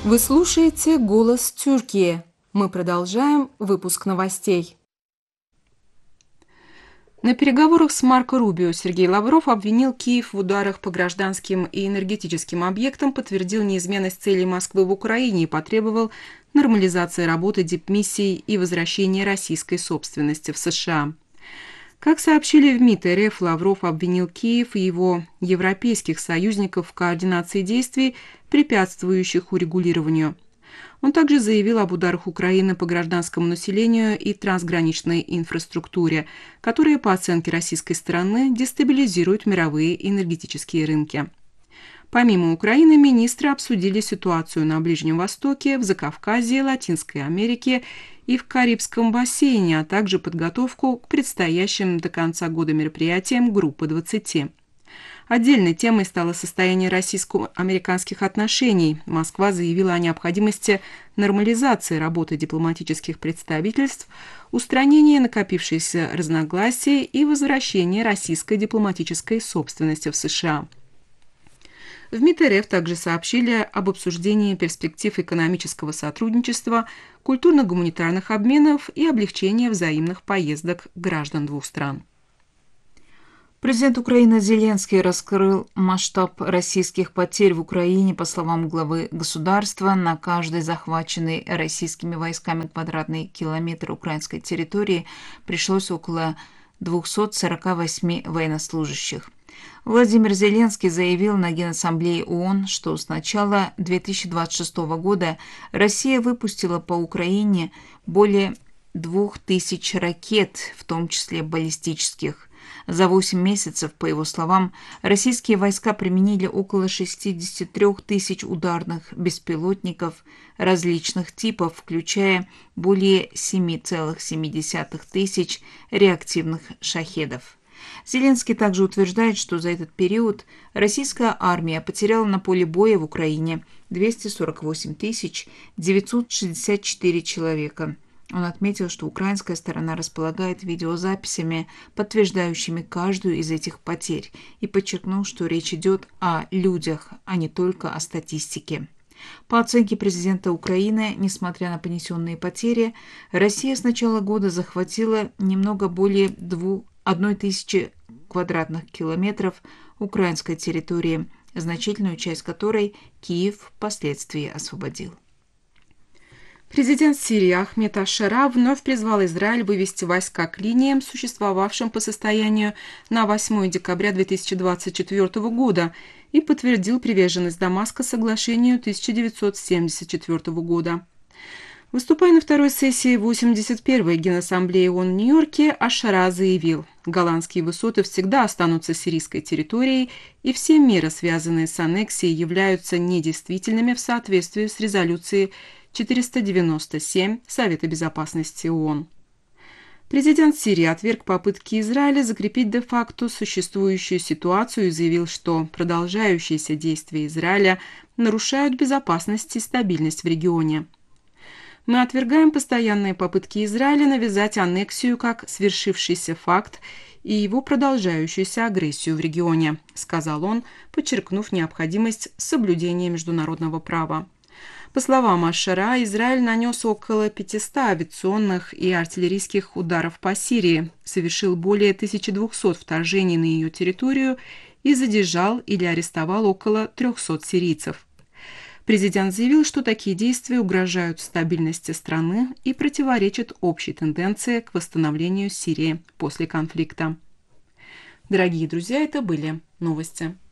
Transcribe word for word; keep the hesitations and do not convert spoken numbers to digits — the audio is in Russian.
Вы слушаете «Голос Тюркии». Мы продолжаем выпуск новостей. На переговорах с Марко Рубио Сергей Лавров обвинил Киев в ударах по гражданским и энергетическим объектам, подтвердил неизменность целей Москвы в Украине и потребовал нормализации работы дипмиссий и возвращения российской собственности в США. Как сообщили в МИД РФ, Лавров обвинил Киев и его европейских союзников в координации действий, препятствующих урегулированию. Он также заявил об ударах Украины по гражданскому населению и трансграничной инфраструктуре, которые, по оценке российской стороны, дестабилизируют мировые энергетические рынки. Помимо Украины, министры обсудили ситуацию на Ближнем Востоке, в Закавказье, Латинской Америке и в Карибском бассейне, а также подготовку к предстоящим до конца года мероприятиям Группы двадцать. Отдельной темой стало состояние российско-американских отношений. Москва заявила о необходимости нормализации работы дипломатических представительств, устранения накопившихся разногласий и возвращения российской дипломатической собственности в США. В МИД РФ также сообщили об обсуждении перспектив экономического сотрудничества, культурно-гуманитарных обменов и облегчения взаимных поездок граждан двух стран. Президент Украины Зеленский раскрыл масштаб российских потерь в Украине. По словам главы государства, на каждый захваченный российскими войсками квадратный километр украинской территории пришлось около двухсот сорока восьми военнослужащих. Владимир Зеленский заявил на Генассамблее ООН, что с начала две тысячи двадцать шестого года Россия выпустила по Украине более двух тысяч ракет, в том числе баллистических. За восемь месяцев, по его словам, российские войска применили около шестидесяти трёх тысяч ударных беспилотников различных типов, включая более семи целых семи десятых тысяч реактивных шахедов. Зеленский также утверждает, что за этот период российская армия потеряла на поле боя в Украине двести сорок восемь тысяч девятьсот шестьдесят четыре человека. Он отметил, что украинская сторона располагает видеозаписями, подтверждающими каждую из этих потерь, и подчеркнул, что речь идет о людях, а не только о статистике. По оценке президента Украины, несмотря на понесенные потери, Россия с начала года захватила немного более двух одной тысячи квадратных километров украинской территории, значительную часть которой Киев впоследствии освободил. Президент Сирии Ахмед аш-Шара вновь призвал Израиль вывести войска к линиям, существовавшим по состоянию на восьмое декабря две тысячи двадцать четвёртого года, и подтвердил приверженность Дамаска соглашению тысяча девятьсот семьдесят четвёртого года. Выступая на второй сессии восемьдесят первой Генассамблеи ООН в Нью-Йорке, аш-Шара заявил: «Голландские высоты всегда останутся сирийской территорией, и все меры, связанные с аннексией, являются недействительными в соответствии с резолюцией четыреста девяносто семь Совета Безопасности ООН». Президент Сирии отверг попытки Израиля закрепить де-факто существующую ситуацию и заявил, что продолжающиеся действия Израиля нарушают безопасность и стабильность в регионе. «Мы отвергаем постоянные попытки Израиля навязать аннексию как свершившийся факт и его продолжающуюся агрессию в регионе», сказал он, подчеркнув необходимость соблюдения международного права. По словам аш-Шара, Израиль нанес около пятисот авиационных и артиллерийских ударов по Сирии, совершил более тысячи двухсот вторжений на ее территорию и задержал или арестовал около трёхсот сирийцев. Президент заявил, что такие действия угрожают стабильности страны и противоречат общей тенденции к восстановлению Сирии после конфликта. Дорогие друзья, это были новости.